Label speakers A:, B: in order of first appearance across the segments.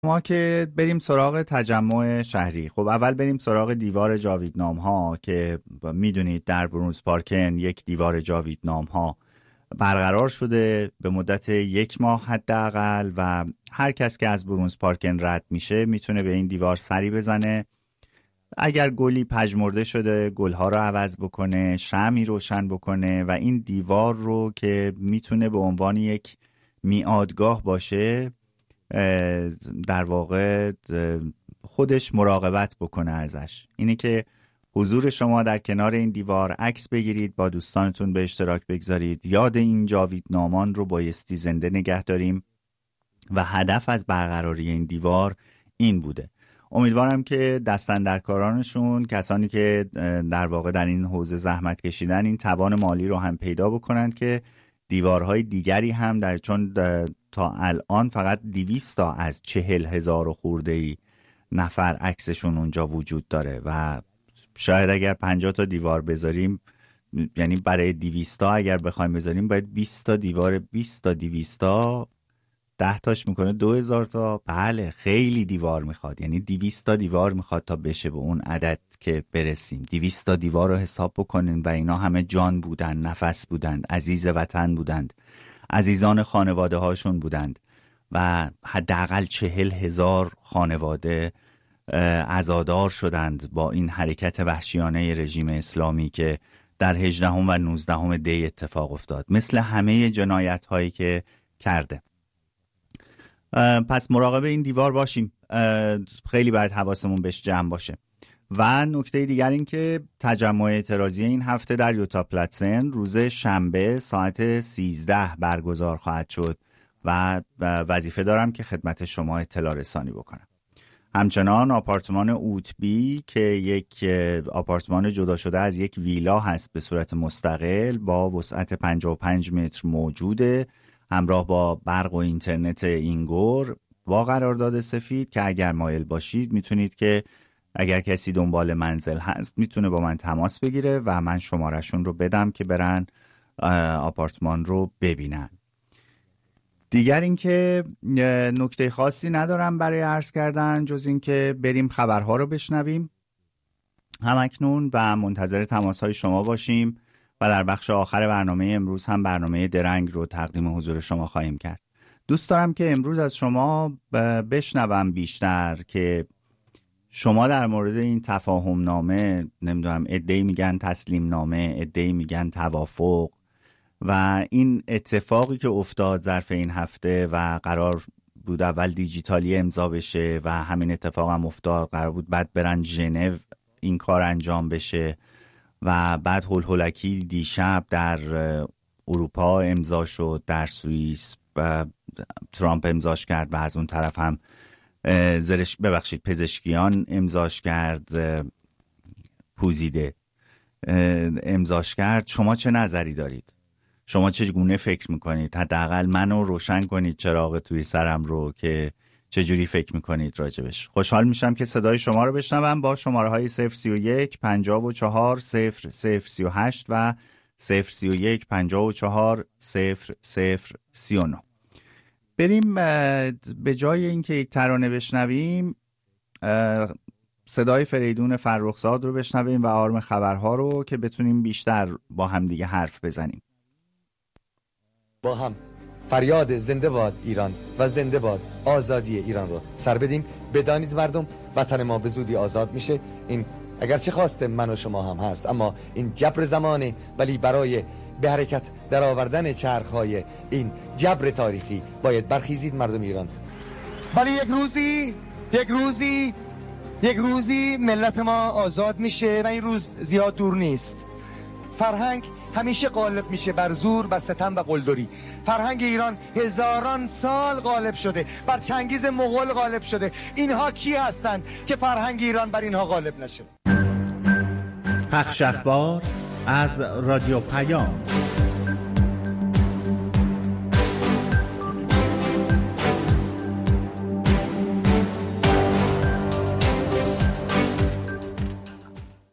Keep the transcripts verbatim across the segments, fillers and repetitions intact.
A: ما که بریم سراغ تجمع شهری. خب اول بریم سراغ دیوار جاویدنام ها که میدونید در برونز پارکن یک دیوار جاویدنام ها برقرار شده به مدت یک ماه حداقل و هر کس که از برونز پارکن رد میشه میتونه به این دیوار سری بزنه. اگر گلی پژمرده شده گلها رو عوض بکنه، شمعی روشن بکنه و این دیوار رو که میتونه به عنوان یک میعادگاه باشه در واقع خودش مراقبت بکنه ازش. اینه که حضور شما در کنار این دیوار، عکس بگیرید، با دوستانتون به اشتراک بگذارید. یاد این جاویدنامان رو بایستی زنده نگه داریم و هدف از برقراری این دیوار این بوده. امیدوارم که دستاندرکارانشون، کسانی که در واقع در این حوزه زحمت کشیدن، این توان مالی رو هم پیدا بکنند که دیوارهای دیگری هم در چون تا الان فقط دویست تا از چهل هزار و خورده ای نفر عکسشون اونجا وجود داره و شاید اگر پنجاه تا دیوار بذاریم، یعنی برای دویست تا اگر بخوایم بذاریم باید بیست تا دیوار، بیست تا دویست تا ده تاش میکنه دو هزار تا. بله خیلی دیوار میخواد، یعنی دویست تا دیوار میخواد تا بشه به اون عدد که برسیم. دویست تا دیوار رو حساب بکنین و اینا همه جان بودن، نفس بودند، عزیز وطن بودند، عزیزان خانواده هاشون بودند و حداقل چهل هزار خانواده عزادار شدند با این حرکت وحشیانه رژیم اسلامی که در هجدهم و نوزدهم دی اتفاق افتاد، مثل همه جنایت هایی که کرده. پس مراقب این دیوار باشیم، خیلی باید حواسمون بهش جمع باشه. و نکته دیگر این که تجمع اعتراضی این هفته در یوتا پلاتسن روز شنبه ساعت سیزده برگزار خواهد شد و وظیفه دارم که خدمت شما اطلاع رسانی بکنم. همچنان آپارتمان اوتبی که یک آپارتمان جدا شده از یک ویلا هست به صورت مستقل با وسعت پنجاه و پنج متر موجوده، همراه با برق و اینترنت اینگور با قرارداد سفید که اگر مایل باشید میتونید که اگر کسی دنبال منزل هست میتونه با من تماس بگیره و من شمارشون رو بدم که برن آپارتمان رو ببینن. دیگر اینکه نکته خاصی ندارم برای عرض کردن جز اینکه بریم خبرها رو بشنویم همکنون و منتظر تماس‌های شما باشیم و در بخش آخر برنامه امروز هم برنامه درنگ رو تقدیم حضور شما خواهیم کرد. دوست دارم که امروز از شما بشنوم بیشتر که شما در مورد این تفاهم نامه، نمیدونم عده‌ای میگن تسلیم نامه، عده‌ای میگن توافق و این اتفاقی که افتاد ظرف این هفته و قرار بود اول دیجیتالی امضا بشه و همین اتفاق هم افتاد، قرار بود بعد برن ژنو این کار انجام بشه و بعد هول هولکی دیشب در اروپا امضا شد، در سوئیس و ترامپ امضاش کرد و از اون طرف هم زرش ببخشید پزشکیان امضاش کرد، پوزیده امضاش کرد. شما چه نظری دارید؟ شما چه گونه فکر میکنید؟ حداقل منو روشن کنید چراغ توی سرم رو که چه جوری فکر میکنید راجبش. خوشحال میشم که صدای شما رو بشنوم با شماره های صفر سی و یک پنجاه و چهار صفر صفر سی و هشت و صفر سی و یک پنجاه و چهار صفر صفر سی و نه. بریم به جای اینکه یک ترانه بشنویم صدای فریدون فرخزاد رو بشنویم و آرم خبرها رو که بتونیم بیشتر با هم دیگه حرف بزنیم.
B: با هم فریاد زنده باد ایران و زنده باد آزادی ایران رو سر بدیم. بدانید مردم، وطن ما به زودی آزاد میشه. این اگرچه خواست من و شما هم هست، اما این جبر زمانه، ولی برای به حرکت در آوردن چرخهای این جبر تاریخی باید برخیزید مردم ایران. ولی یک روزی یک روزی یک روزی ملت ما آزاد میشه و این روز زیاد دور نیست. فرهنگ همیشه غالب میشه بر زور و ستم و قلدری. فرهنگ ایران هزاران سال غالب شده، بر چنگیز مغول غالب شده. اینها کی هستند که فرهنگ ایران بر اینها غالب نشه؟
A: پخش اخبار از رادیو پیام.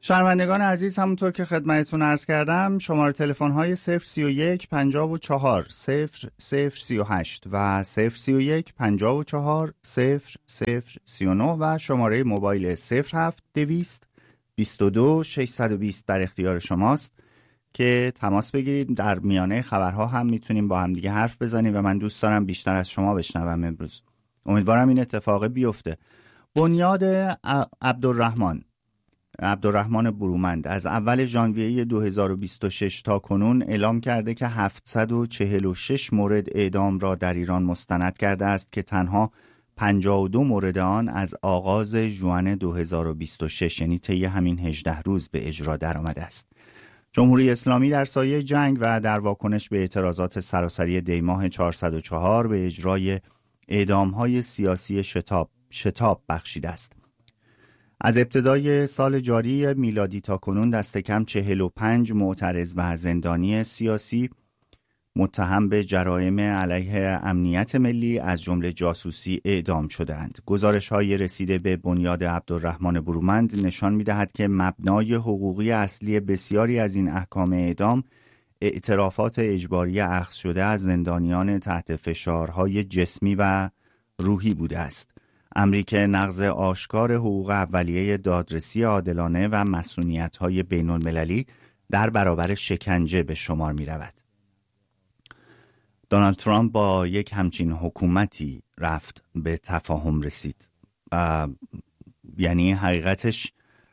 A: شنوندگان عزیز، همونطور که خدمتتون عرض کردم شماره تلفن های صفر سی و یک پنجاه و چهار صفر صفر سی و هشت و صفر سی و یک پنجاه و چهار صفر صفر سی و نه و شماره موبایل صفر هفت دویست بیست و دو ششصد و بیست در اختیار شماست که تماس بگیرید. در میانه خبرها هم میتونیم با هم دیگه حرف بزنیم و من دوست دارم بیشتر از شما بشنوم امروز. امیدوارم این اتفاق بیفته. بنیاد عبدالرحمن عبدالرحمن برومند از اول ژانویه دو هزار و بیست و شش تا کنون اعلام کرده که هفتصد و چهل و شش مورد اعدام را در ایران مستند کرده است که تنها پنجاه و دو مورد آن از آغاز ژوئن دو هزار و بیست و شش، یعنی طی همین هجده روز، به اجرا درآمده است. جمهوری اسلامی در سایه جنگ و در واکنش به اعتراضات سراسری دیماه چهارصد و چهار به اجرای اعدام‌های سیاسی شتاب شتاب بخشیده است. از ابتدای سال جاری میلادی تا کنون دست کم چهل و پنج معترض و زندانی سیاسی متهم به جرایم علیه امنیت ملی از جمله جاسوسی اعدام شده‌اند. گزارش‌های رسیده به بنیاد عبدالرحمن برومند نشان می‌دهد که مبنای حقوقی اصلی بسیاری از این احکام اعدام اعترافات اجباری اخذ شده از زندانیان تحت فشارهای جسمی و روحی بوده است. امری که نقض آشکار حقوق اولیه دادرسی عادلانه و مسئولیت‌های بین‌المللی در برابر شکنجه به شمار می‌رود. دونالد ترامپ با یک همچین حکومتی رفت به تفاهم رسید. یعنی حقیقتش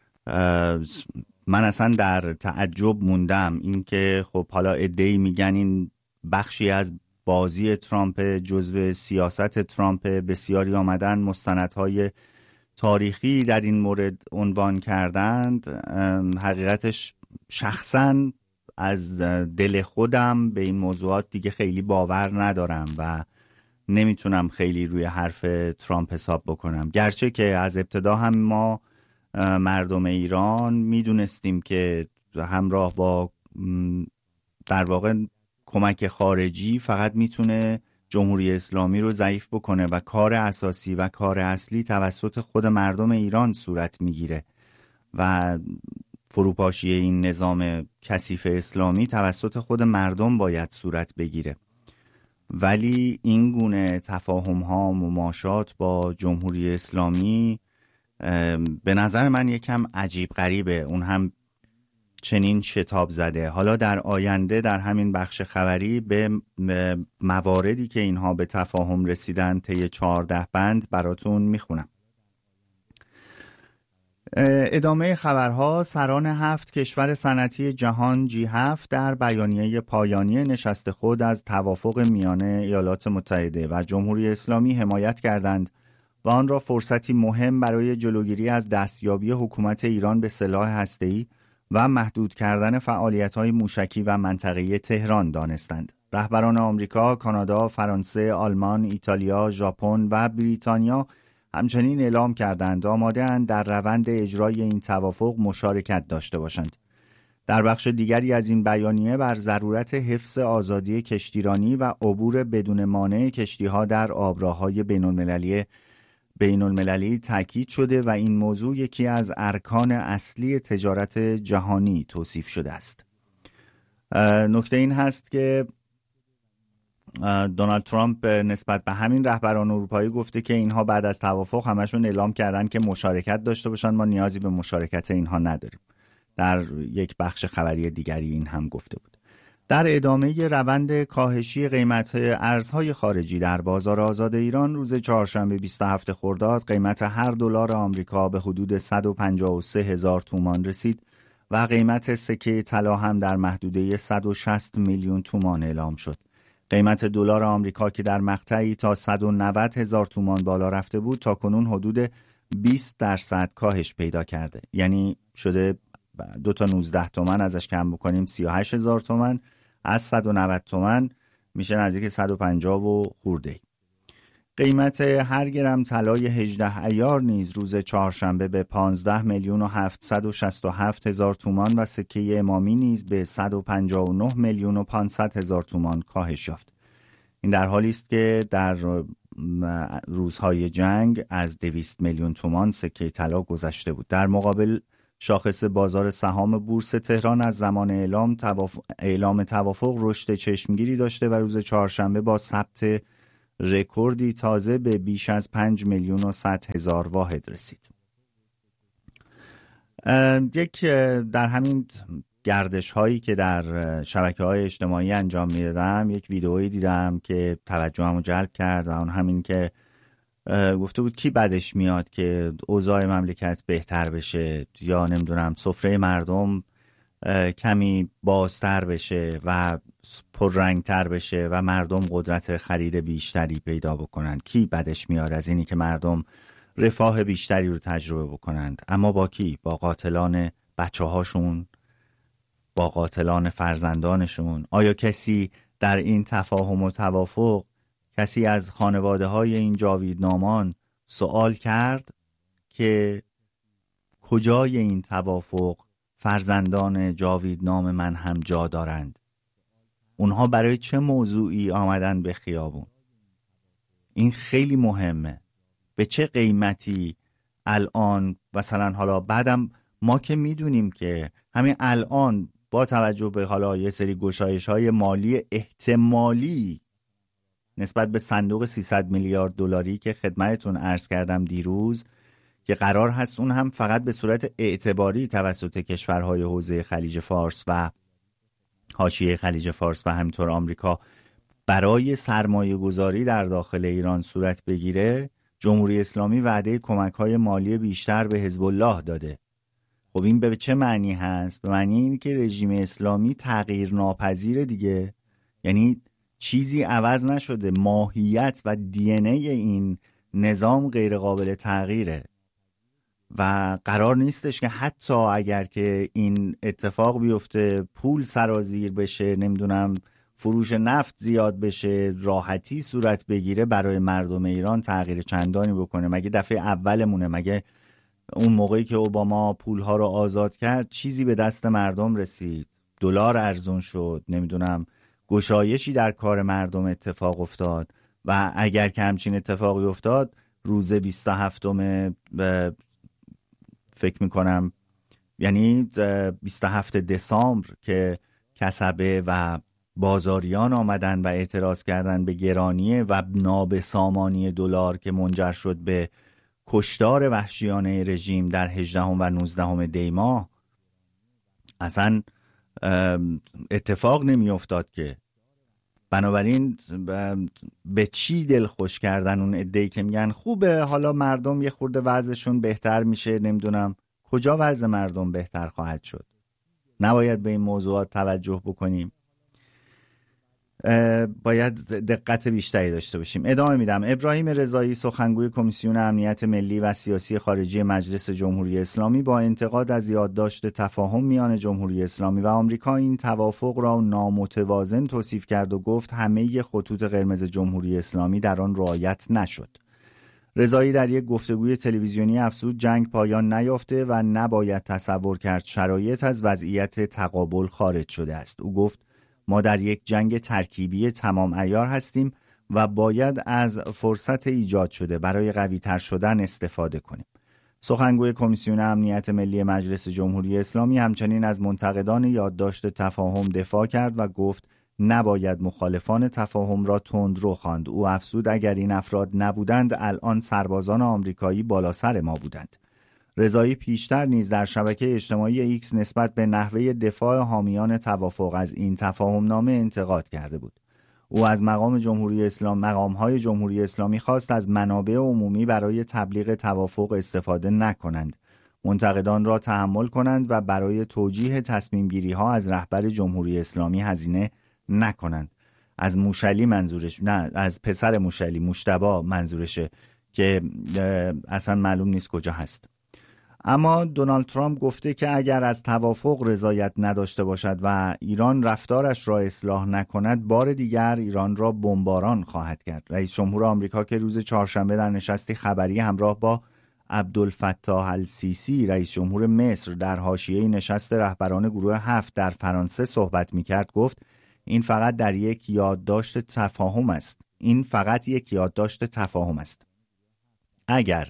A: من اصلا در تعجب موندم، اینکه خب حالا عده‌ای میگن این بخشی از بازی ترامپ، جزو سیاست ترامپ، بسیاری آمدن مستندهای تاریخی در این مورد عنوان کردند. حقیقتش شخصاً از دل خودم به این موضوعات دیگه خیلی باور ندارم و نمیتونم خیلی روی حرف ترامپ حساب بکنم، گرچه که از ابتدا هم ما مردم ایران میدونستیم که همراه با در واقع کمک خارجی فقط میتونه جمهوری اسلامی رو ضعیف بکنه و کار اساسی و کار اصلی توسط خود مردم ایران صورت میگیره و فروپاشی این نظام کثیف اسلامی توسط خود مردم باید صورت بگیره. ولی این گونه تفاهم ها و مماشات با جمهوری اسلامی به نظر من یکم عجیب غریبه، اون هم چنین شتاب زده. حالا در آینده در همین بخش خبری به مواردی که اینها به تفاهم رسیدن طی چهارده بند براتون میخونم. ادامه خبرها: سران هفت کشور صنعتی جهان جی هفت در بیانیه پایانی نشست خود از توافق میان ایالات متحده و جمهوری اسلامی حمایت کردند و آن را فرصتی مهم برای جلوگیری از دستیابی حکومت ایران به سلاح هسته‌ای و محدود کردن فعالیت‌های موشکی و منطقه‌ای تهران دانستند. رهبران آمریکا، کانادا، فرانسه، آلمان، ایتالیا، ژاپن و بریتانیا همچنین اعلام کردند آماده‌اند در روند اجرای این توافق مشارکت داشته باشند. در بخش دیگری از این بیانیه بر ضرورت حفظ آزادی کشتیرانی و عبور بدون مانع کشتی‌ها در آبراه‌های بین‌المللی بین‌المللی تاکید شده و این موضوع یکی از ارکان اصلی تجارت جهانی توصیف شده است. نکته این هست که دونالد ترامپ نسبت به همین رهبران اروپایی گفته که اینها بعد از توافق همشون اعلام کردن که مشارکت داشته باشن، ما نیازی به مشارکت اینها نداریم. در یک بخش خبری دیگری این هم گفته بود. در ادامه روند کاهشی قیمت ارزهای خارجی در بازار آزاد ایران، روز چهارشنبه بیست و هفتم خرداد قیمت هر دلار آمریکا به حدود صد و پنجاه و سه هزار تومان رسید و قیمت سکه طلا هم در محدوده صد و شصت میلیون تومان اعلام شد. قیمت دلار آمریکا که در مقطعی تا صد و نود هزار تومان بالا رفته بود، تا کنون حدود بیست درصد کاهش پیدا کرده. یعنی شده دو تا نوزده تومان ازش کم بکنیم سی و هشت هزار تومان، از صد و نود تومان میشه نزدیک صد و پنجاه و خورده. قیمت هر گرم طلای هجده عیار نیز روز چهارشنبه به پانزده میلیون و هفتصد و شصت و هفت هزار تومان و سکه امامی نیز به صد و پنجاه و نه میلیون و پانصد هزار تومان کاهش یافت. این در حالی است که در روزهای جنگ از دویست میلیون تومان سکه طلا گذشته بود. در مقابل شاخص بازار سهام بورس تهران از زمان اعلام توافق اعلام توافق رشد چشمگیری داشته و روز چهارشنبه با ثبت رکوردی تازه به بیش از پنج میلیون و صد هزار واحد رسید. یک در همین گردش هایی که در شبکه های اجتماعی انجام میدادم یک ویدئویی دیدم که توجهمو جلب کرد و اون همین که گفته بود کی بدش میاد که اوضاع مملکت بهتر بشه یا نمیدونم سفره مردم کمی بازتر بشه و پررنگتر بشه و مردم قدرت خرید بیشتری پیدا بکنن. کی بدش میاد از اینی که مردم رفاه بیشتری رو تجربه بکنند؟ اما با کی؟ با قاتلان بچه هاشون؟ با قاتلان فرزندانشون؟ آیا کسی در این تفاهم و توافق، کسی از خانواده های این جاویدنامان سوال کرد که کجای این توافق فرزندان جاویدنام من هم جا دارند؟ اونها برای چه موضوعی آمدن به خیابون؟ این خیلی مهمه. به چه قیمتی الان مثلا حالا بعدم ما که میدونیم که همین الان با توجه به حالا یه سری گشایش های مالی احتمالی نسبت به صندوق سیصد میلیارد دلاری که خدمتتون عرض کردم دیروز که قرار هست اون هم فقط به صورت اعتباری توسط کشورهای حوزه خلیج فارس و حاشیه خلیج فارس و همینطور آمریکا برای سرمایه گذاری در داخل ایران صورت بگیره، جمهوری اسلامی وعده کمک‌های مالی بیشتر به حزب الله داده. خب این به چه معنی هست؟ به معنی اینه که رژیم اسلامی تغییر ناپذیره دیگه. یعنی چیزی عوض نشده، ماهیت و دی ان ای این نظام غیر قابل تغییره و قرار نیستش که حتی اگر که این اتفاق بیفته، پول سرازیر بشه، نمیدونم فروش نفت زیاد بشه، راحتی صورت بگیره، برای مردم ایران تغییر چندانی بکنه. مگه دفعه اولمونه؟ مگه اون موقعی که اوباما پولها رو آزاد کرد چیزی به دست مردم رسید؟ دلار ارزون شد، نمیدونم گشایشی در کار مردم اتفاق افتاد و اگر که همچین اتفاقی افتاد روز بیست و هفتم فکر میکنم یعنی بیست و هفتم دسامبر که کسبه و بازاریان آمدن و اعتراض کردن به گرانی و نابسامانی دلار که منجر شد به کشتار وحشیانه رژیم در هجدهم و نوزدهم دی ماه، اصلا اتفاق نمی افتاد که. بنابراین به چی دل خوش کردن اون عده‌ای که میگن خوبه حالا مردم یه خورده وضعشون بهتر میشه؟ نمیدونم کجا وضع مردم بهتر خواهد شد؟ نباید به این موضوعات توجه بکنیم؟ باید دقت بیشتری داشته باشیم. ادامه میدم. ابراهیم رضایی سخنگوی کمیسیون امنیت ملی و سیاسی خارجی مجلس جمهوری اسلامی با انتقاد از یادداشت تفاهم میان جمهوری اسلامی و آمریکا این توافق را نامتوازن توصیف کرد و گفت همه خطوط قرمز جمهوری اسلامی در آن رعایت نشد. رضایی در یک گفتگوی تلویزیونی افزود جنگ پایان نیافته و نباید تصور کرد شرایط از وضعیت تقابل خارج شده است. او گفت ما در یک جنگ ترکیبی تمام عیار هستیم و باید از فرصت ایجاد شده برای قوی تر شدن استفاده کنیم. سخنگوی کمیسیون امنیت ملی مجلس جمهوری اسلامی همچنین از منتقدان یادداشت تفاهم دفاع کرد و گفت نباید مخالفان تفاهم را تندرو خواند. او افزود اگر این افراد نبودند الان سربازان آمریکایی بالا سر ما بودند. رضایی پیشتر نیز در شبکه اجتماعی ایکس نسبت به نحوه دفاع حامیان توافق از این تفاهم نامه انتقاد کرده بود. او از مقام جمهوری اسلام مقام‌های جمهوری اسلامی خواست از منابع عمومی برای تبلیغ توافق استفاده نکنند. منتقدان را تحمل کنند و برای توجیه تصمیم گیری ها از رهبر جمهوری اسلامی هزینه نکنند. از موشلی منظورش، نه از پسر موشلی، مجتبی منظورشه که اصلا معلوم نیست کجا هست. اما دونالد ترامپ گفته که اگر از توافق رضایت نداشته باشد و ایران رفتارش را اصلاح نکند بار دیگر ایران را بمباران خواهد کرد. رئیس جمهور آمریکا که روز چهارشنبه در نشستی خبری همراه با عبدالفتاح السیسی رئیس جمهور مصر در حاشیه نشست رهبران گروه هفت در فرانسه صحبت می‌کرد گفت این فقط در یک یادداشت تفاهم است. این فقط یک یادداشت تفاهم است. اگر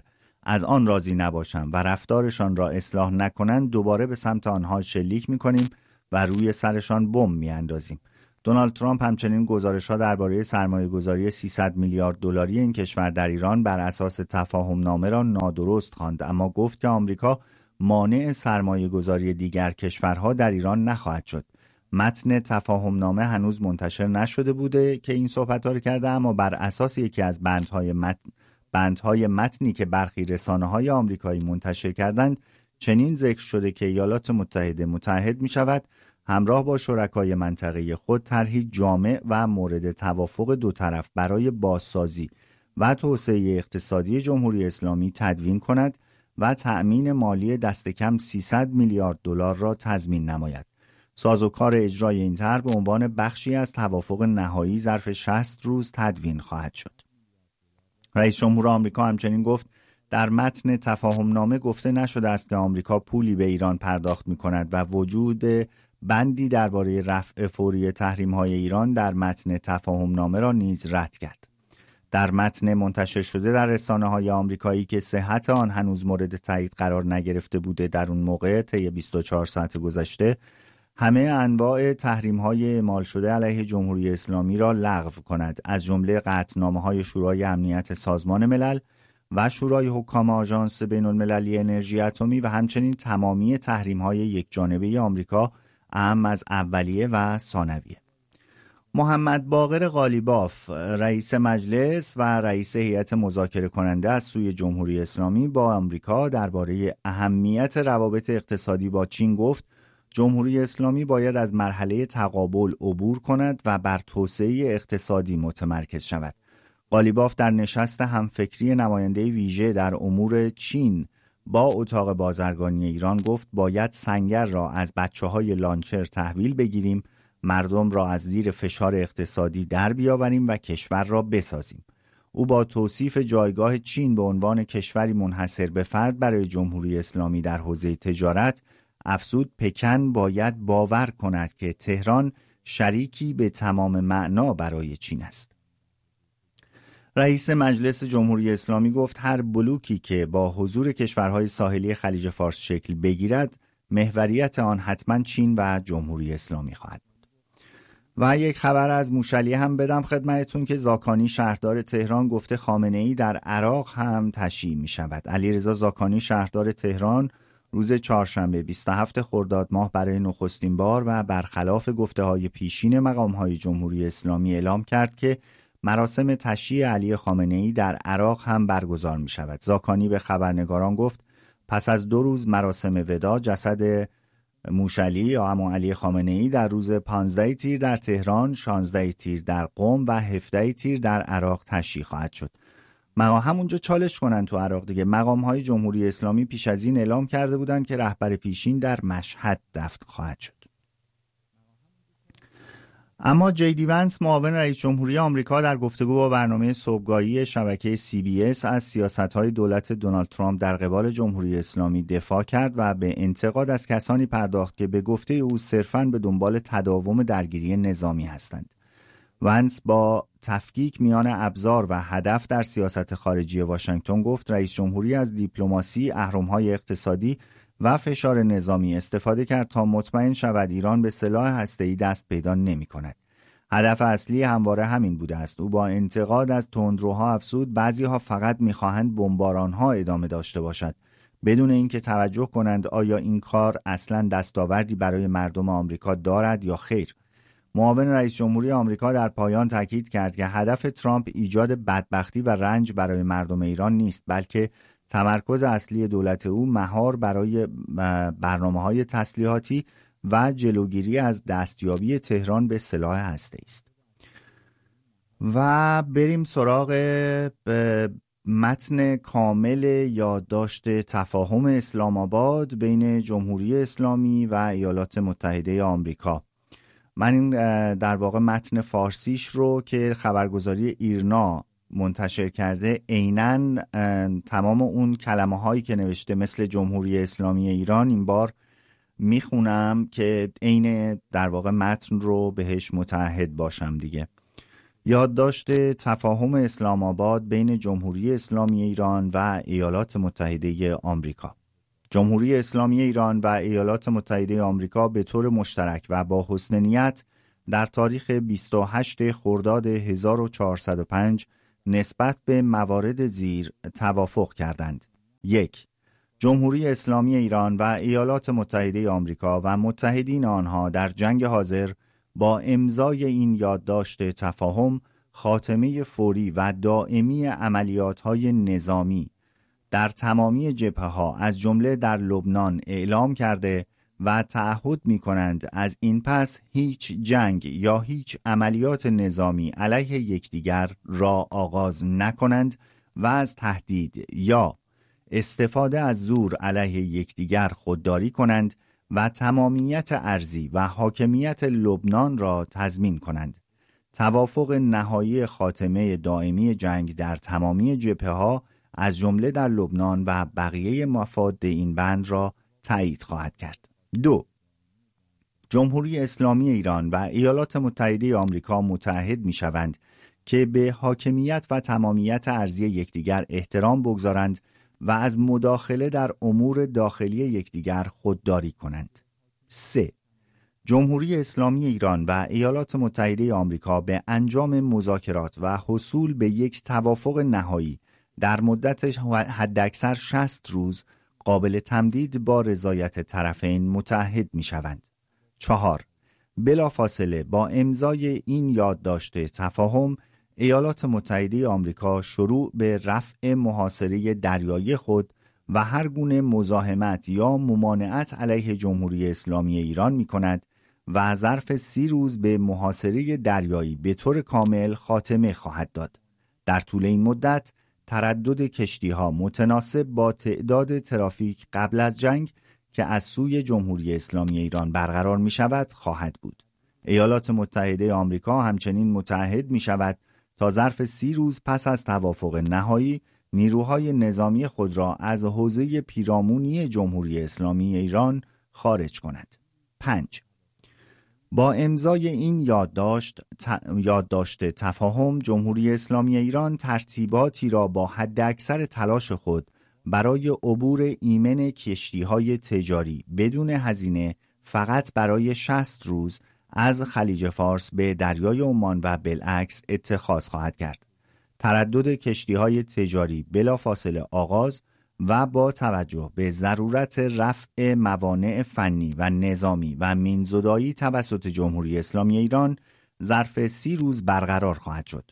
A: از آن راضی نباشند و رفتارشان را اصلاح نکنند دوباره به سمت آنها شلیک می‌کنیم و روی سرشان بمب می‌اندازیم. دونالد ترامپ همچنین گزارش‌ها درباره سرمایه‌گذاری سیصد میلیارد دلاری این کشور در ایران بر اساس تفاهم نامه را نادرست خواند، اما گفت که آمریکا مانع سرمایه‌گذاری دیگر کشورها در ایران نخواهد شد. متن تفاهم نامه هنوز منتشر نشده بوده که این صحبت‌ها را کرده، اما بر اساس یکی از بندهای متن بندهای متنی که برخی رسانه‌های آمریکایی منتشر کردند چنین ذکر شده که ایالات متحده متحد می‌شود همراه با شرکای منطقه‌ای خود طرحی جامع و مورد توافق دو طرف برای بازسازی و توسعه اقتصادی جمهوری اسلامی تدوین کند و تأمین مالی دست کم سیصد میلیارد دلار را تضمین نماید. سازوکار اجرای این طرح به عنوان بخشی از توافق نهایی ظرف شصت روز تدوین خواهد شد. رئیس جمهور آمریکا همچنین گفت در متن تفاهم نامه گفته نشده است که آمریکا پولی به ایران پرداخت می‌کند و وجود بندی درباره رفع فوری تحریم‌های ایران در متن تفاهم نامه را نیز رد کرد. در متن منتشر شده در رسانه‌های آمریکایی که صحت آن هنوز مورد تایید قرار نگرفته بوده در اون موقع طی بیست و چهار ساعت گذشته همه انواع تحریم‌های اعمال شده علیه جمهوری اسلامی را لغو کند، از جمله قطعنامه‌های شورای امنیت سازمان ملل و شورای حکام آژانس بین‌المللی انرژی اتمی و همچنین تمامی تحریم‌های یکجانبه آمریکا اهم از اولیه و ثانویه. محمد باقر قالیباف رئیس مجلس و رئیس هیئت مذاکره کننده از سوی جمهوری اسلامی با آمریکا درباره اهمیت روابط اقتصادی با چین گفت جمهوری اسلامی باید از مرحله تقابل عبور کند و بر توسعه اقتصادی متمرکز شود. قالیباف در نشست همفکری نماینده ویژه در امور چین با اتاق بازرگانی ایران گفت باید سنگر را از بچه‌های لانچر تحویل بگیریم، مردم را از زیر فشار اقتصادی در بیاوریم و کشور را بسازیم. او با توصیف جایگاه چین به عنوان کشوری منحصر به فرد برای جمهوری اسلامی در حوزه تجارت افزود پکن باید باور کند که تهران شریکی به تمام معنا برای چین است. رئیس مجلس جمهوری اسلامی گفت هر بلوکی که با حضور کشورهای ساحلی خلیج فارس شکل بگیرد محوریت آن حتما چین و جمهوری اسلامی خواهد بود. و یک خبر از موشلی هم بدم خدمتتون که زاکانی شهردار تهران گفته خامنه‌ای در عراق هم تشییع می شود. علیرضا زاکانی شهردار تهران روز چهارشنبه بیست و هفتم خرداد ماه برای نخستین بار و برخلاف گفته‌های پیشین مقام‌های جمهوری اسلامی اعلام کرد که مراسم تشییع علی خامنه‌ای در عراق هم برگزار می شود. زاکانی به خبرنگاران گفت پس از دو روز مراسم وداع جسد موشلی یا همون علی خامنه‌ای در روز پانزده تیر در تهران، شانزده تیر در قم و هفده تیر در عراق تشییع خواهد شد. مقام همونجا چالش کنن تو عراق دیگه. مقام‌های جمهوری اسلامی پیش از این اعلام کرده بودند که رهبر پیشین در مشهد دفن خواهد شد. اما جی دی ونس معاون رئیس جمهوری آمریکا در گفتگو با برنامه صبحگاهی شبکه سی بی اس از سیاست‌های دولت دونالد ترامپ در قبال جمهوری اسلامی دفاع کرد و به انتقاد از کسانی پرداخت که به گفته او صرفاً به دنبال تداوم درگیری نظامی هستند. ونس با تفکیک میان ابزار و هدف در سیاست خارجی واشنگتن گفت رئیس جمهوری از دیپلماسی، اهرم‌های اقتصادی و فشار نظامی استفاده کرد تا مطمئن شود ایران به سلاح هسته‌ای دست پیدا نمی‌کند. هدف اصلی همواره همین بوده است. او با انتقاد از تندروها افزود بعضی‌ها فقط می‌خواهند بمباران‌ها ادامه داشته باشد بدون اینکه توجه کنند آیا این کار اصلاً دستاوردی برای مردم آمریکا دارد یا خیر. معاون رئیس جمهوری آمریکا در پایان تاکید کرد که هدف ترامپ ایجاد بدبختی و رنج برای مردم ایران نیست، بلکه تمرکز اصلی دولت او مهار برای برنامه‌های تسلیحاتی و جلوگیری از دستیابی تهران به سلاح هسته‌ای است. و بریم سراغ متن کامل یادداشت تفاهم اسلام آباد بین جمهوری اسلامی و ایالات متحده آمریکا. من این در واقع متن فارسیش رو که خبرگزاری ایرنا منتشر کرده عیناً تمام اون کلمه هایی که نوشته مثل جمهوری اسلامی ایران این بار میخونم که عین در واقع متن رو بهش متعهد باشم دیگه. یادداشت تفاهم اسلام آباد بین جمهوری اسلامی ایران و ایالات متحده آمریکا. جمهوری اسلامی ایران و ایالات متحده آمریکا به طور مشترک و با حسن نیت در تاریخ بیست و هشتم خرداد هزار و چهارصد و پنج نسبت به موارد زیر توافق کردند. یک. جمهوری اسلامی ایران و ایالات متحده آمریکا و متحدین آنها در جنگ حاضر با امضای این یادداشت تفاهم خاتمه فوری و دائمی عملیات‌های نظامی در تمامی جبهه‌ها از جمله در لبنان اعلام کرده و تعهد می‌کنند از این پس هیچ جنگ یا هیچ عملیات نظامی علیه یکدیگر را آغاز نکنند و از تهدید یا استفاده از زور علیه یکدیگر خودداری کنند و تمامیت ارضی و حاکمیت لبنان را تضمین کنند. توافق نهایی خاتمه دائمی جنگ در تمامی جبهه‌ها از جمله در لبنان و بقیه مفاد این بند را تایید خواهد کرد. دو. جمهوری اسلامی ایران و ایالات متحده آمریکا متعهد می‌شوند که به حاکمیت و تمامیت ارضی یکدیگر احترام بگذارند و از مداخله در امور داخلی یکدیگر خودداری کنند. سه. جمهوری اسلامی ایران و ایالات متحده آمریکا به انجام مذاکرات و حصول به یک توافق نهایی در مدت حداکثر شصت روز قابل تمدید با رضایت طرفین متعهد می‌شوند. چهار. بلافاصله با امضای این یادداشت تفاهم ایالات متحده آمریکا شروع به رفع محاصره دریایی خود و هر گونه مزاحمت یا ممانعت علیه جمهوری اسلامی ایران می‌کند و ظرف سی روز به محاصره دریایی به طور کامل خاتمه خواهد داد. در طول این مدت تردد کشتی‌ها متناسب با تعداد ترافیک قبل از جنگ که از سوی جمهوری اسلامی ایران برقرار می‌شود خواهد بود. ایالات متحده آمریکا همچنین متعهد می‌شود تا ظرف سی روز پس از توافق نهایی نیروهای نظامی خود را از حوزه پیرامونی جمهوری اسلامی ایران خارج کند. پنج. با امضای این یادداشت ت... یادداشت تفاهم جمهوری اسلامی ایران ترتیباتی را با حداکثر تلاش خود برای عبور ایمن کشتی‌های تجاری بدون هزینه فقط برای شصت روز از خلیج فارس به دریای عمان و بالعکس اتخاذ خواهد کرد. تردد کشتی‌های تجاری بلافاصله آغاز و با توجه به ضرورت رفع موانع فنی و نظامی و مین‌زدایی توسط جمهوری اسلامی ایران ظرف سی روز برقرار خواهد شد.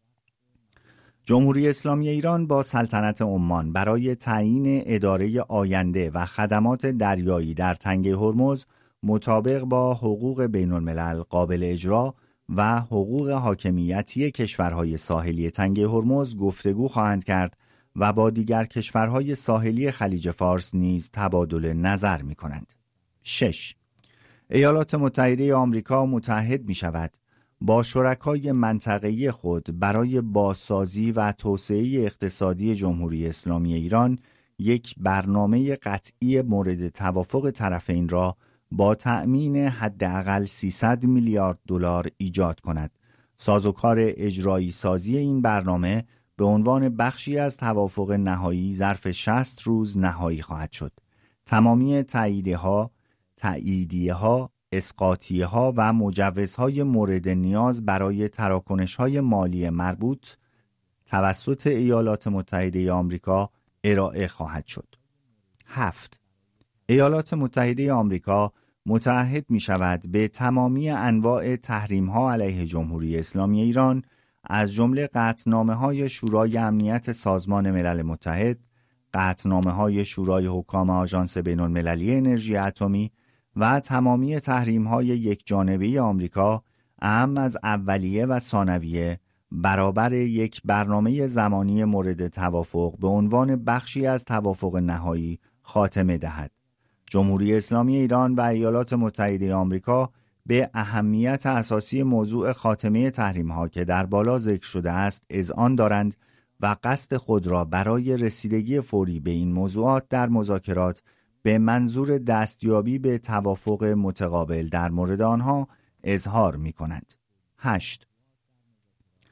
A: جمهوری اسلامی ایران با سلطنت عمان برای تعیین اداره آینده و خدمات دریایی در تنگه هرمز مطابق با حقوق بین الملل قابل اجرا و حقوق حاکمیتی کشورهای ساحلی تنگه هرمز گفتگو خواهند کرد و با دیگر کشورهای ساحلی خلیج فارس نیز تبادل نظر می کنند. شش. ایالات متحده آمریکا متحد می شود با شرکای منطقه‌ای خود برای بازسازی و توسعه اقتصادی جمهوری اسلامی ایران یک برنامه قطعی مورد توافق طرفین را با تأمین حداقل سیصد میلیارد دلار ایجاد کند. سازوکار اجرایی سازی این برنامه به عنوان بخشی از توافق نهایی ظرف شصت روز نهایی خواهد شد. تمامی تاییدها، تاییدیه‌ها، اسقاطیه‌ها و مجوزهای مورد نیاز برای تراکنش‌های مالی مربوط توسط ایالات متحده آمریکا ارائه خواهد شد. هفت. ایالات متحده آمریکا متعهد می شود به تمامی انواع تحریم ها علیه جمهوری اسلامی ایران از جمله قطعنامه های شورای امنیت سازمان ملل متحد، قطعنامه های شورای حکام آژانس بین المللی انرژی اتمی و تمامی تحریم های یک جانبه آمریکا اهم از اولیه و ثانویه برابر یک برنامه زمانی مورد توافق به عنوان بخشی از توافق نهایی خاتمه دهد. جمهوری اسلامی ایران و ایالات متحده آمریکا به اهمیت اساسی موضوع خاتمه تحریم‌ها که در بالا ذکر شده است اذعان دارند و قصد خود را برای رسیدگی فوری به این موضوعات در مذاکرات به منظور دستیابی به توافق متقابل در مورد آنها اظهار می‌کنند. هشت.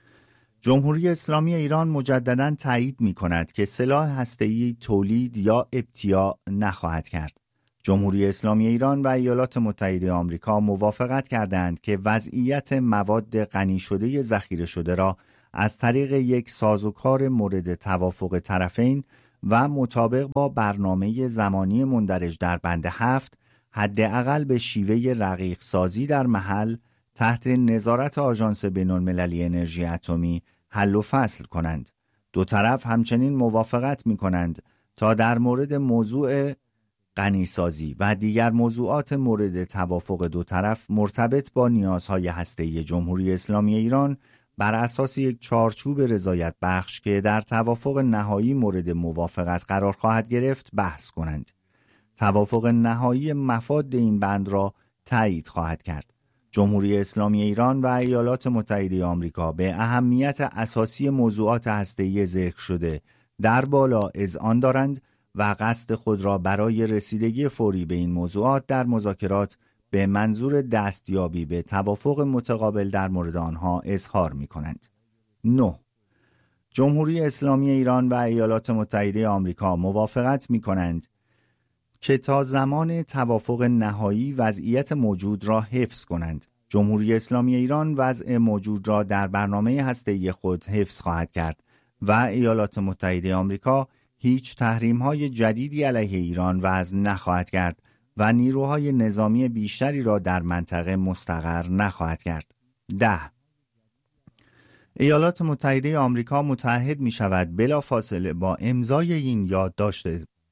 A: جمهوری اسلامی ایران مجدداً تایید می‌کند که سلاح هسته‌ای تولید یا ابتیاع نخواهد کرد. جمهوری اسلامی ایران و ایالات متحده آمریکا موافقت کردند که وضعیت مواد غنی شده ذخیره شده را از طریق یک سازوکار مورد توافق طرفین و مطابق با برنامه زمانی مندرج در بند هفت حداقل به شیوه رقیق سازی در محل تحت نظارت آژانس بین‌المللی انرژی اتمی حل و فصل کنند. دو طرف همچنین موافقت می کنند تا در مورد موضوع غنیسازی و دیگر موضوعات مورد توافق دو طرف مرتبط با نیازهای هسته‌ای جمهوری اسلامی ایران بر اساس یک چارچوب رضایت بخش که در توافق نهایی مورد موافقت قرار خواهد گرفت بحث کنند. توافق نهایی مفاد این بند را تایید خواهد کرد. جمهوری اسلامی ایران و ایالات متحده آمریکا به اهمیت اساسی موضوعات هسته‌ای ذکر شده در بالا اذعان دارند و قصد خود را برای رسیدگی فوری به این موضوعات در مذاکرات به منظور دستیابی به توافق متقابل در مورد آنها اظهار می کنند. نه. جمهوری اسلامی ایران و ایالات متحده آمریکا موافقت می کنند که تا زمان توافق نهایی وضعیت موجود را حفظ کنند. جمهوری اسلامی ایران وضع موجود را در برنامه هسته‌ای خود حفظ خواهد کرد و ایالات متحده آمریکا هیچ تحریم‌های جدیدی علیه ایران وضع نخواهد کرد و نیروهای نظامی بیشتری را در منطقه مستقر نخواهد کرد. ده. ایالات متحده آمریکا متعهد می شود بلافاصله با امضای این یادداشت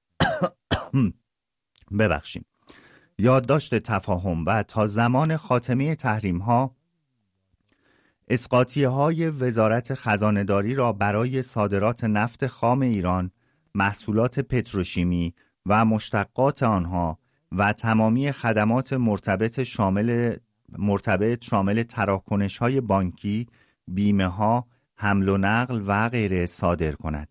A: ببخشید یادداشت تفاهم و تا زمان خاتمه تحریم‌ها اسقاطی‌های وزارت خزانه‌داری را برای صادرات نفت خام ایران، محصولات پتروشیمی و مشتقات آنها و تمامی خدمات مرتبط شامل مرتبط شامل تراکنش‌های بانکی، بیمه‌ها، حمل و نقل و غیره صادر کند.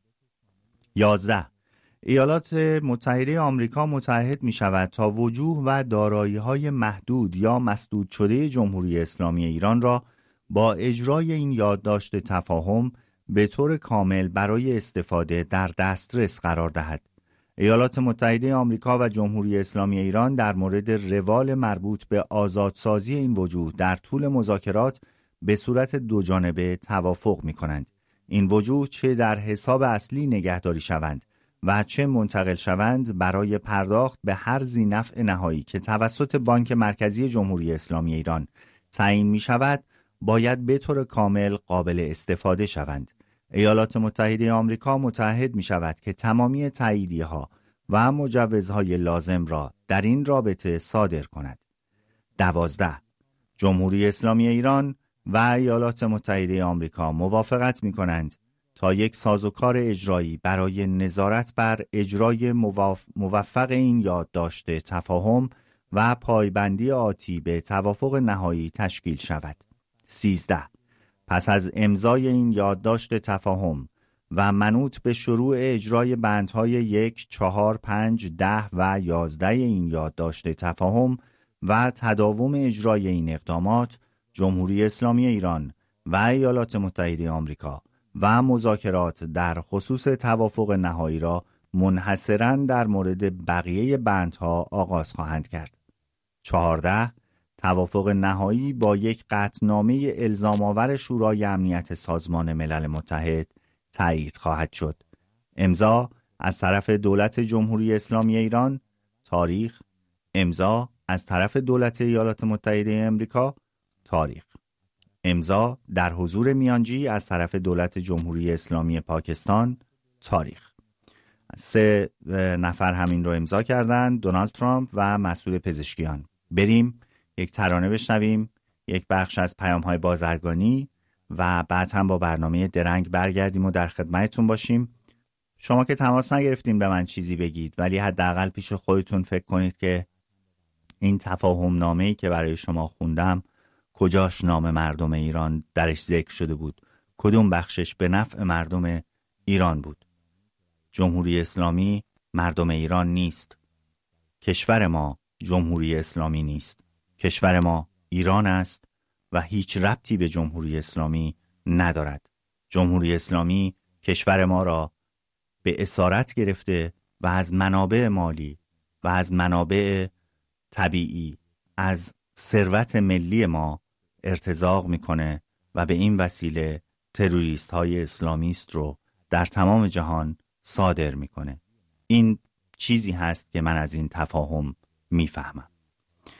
A: یازده. ایالات متحده آمریکا متعهد می شود تا وجوه و دارایی‌های محدود یا مسدود شده جمهوری اسلامی ایران را با اجرای این یادداشت تفاهم به طور کامل برای استفاده در دسترس قرار دهد. ایالات متحده آمریکا و جمهوری اسلامی ایران در مورد روال مربوط به آزادسازی این وجوه در طول مذاکرات به صورت دوجانبه توافق می کنند. این وجوه چه در حساب اصلی نگهداری شوند و چه منتقل شوند برای پرداخت به هر ذینفع نهایی که توسط بانک مرکزی جمهوری اسلامی ایران تعیین می شود باید به طور کامل قابل استفاده شوند. ایالات متحده آمریکا متعهد می شود که تمامی تاییدیه ها و مجوزهای لازم را در این رابطه صادر کند. دوازده. جمهوری اسلامی ایران و ایالات متحده آمریکا موافقت می کنند تا یک سازوکار اجرایی برای نظارت بر اجرای موفق این یادداشت تفاهم و پایبندی آتی به توافق نهایی تشکیل شود. سیزده. پس از امضای این یادداشت تفاهم و منوط به شروع اجرای بندهای یک، چهار، پنج، ده و یازده این یادداشت تفاهم و تداوم اجرای این اقدامات، جمهوری اسلامی ایران و ایالات متحده آمریکا و مذاکرات در خصوص توافق نهایی را منحصراً در مورد بقیه بندها آغاز خواهند کرد. چهارده. توافق نهایی با یک قطعنامه الزام‌آور شورای امنیت سازمان ملل متحد تایید خواهد شد. امضا از طرف دولت جمهوری اسلامی ایران. تاریخ. امضا از طرف دولت ایالات متحده آمریکا. تاریخ. امضا در حضور میانجی از طرف دولت جمهوری اسلامی پاکستان. تاریخ. سه نفر همین رو امضا کردند: دونالد ترامپ و مسئول پزشکیان. بریم یک ترانه بشنویم، یک بخش از پیام‌های بازرگانی و بعد هم با برنامه درنگ برگردیم و در خدمتتون باشیم. شما که تماس نگرفتین به من چیزی بگید، ولی حداقل پیش خودتون فکر کنید که این تفاهم نامه‌ای که برای شما خوندم کجاش نام مردم ایران درش ذکر شده بود؟ کدوم بخشش به نفع مردم ایران بود؟ جمهوری اسلامی مردم ایران نیست. کشور ما جمهوری اسلامی نیست. کشور ما ایران است و هیچ ربطی به جمهوری اسلامی ندارد. جمهوری اسلامی کشور ما را به اسارت گرفته و از منابع مالی و از منابع طبیعی، از ثروت ملی ما ارتزاق میکنه و به این وسیله تروریست های اسلامیست رو در تمام جهان صادر میکنه. این چیزی هست که من از این تفاهم میفهمم.